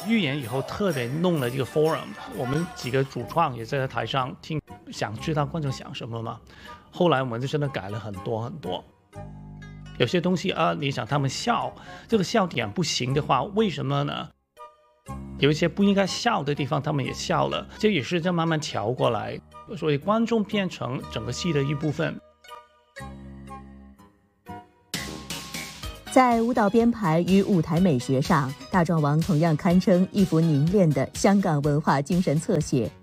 预演以后特别弄了这个 forum， 我们几个主创也在台上听，想知道观众想什么嘛。后来我们就真的改了很多很多。有些东西啊，你想他们笑，这个笑点不行的话，为什么呢？有一些不应该笑的地方，他们也笑了，这也是在慢慢调过来，所以观众变成整个戏的一部分。 在舞蹈编排与舞台美学上，大壮王同样堪称一幅凝练的香港文化精神侧写。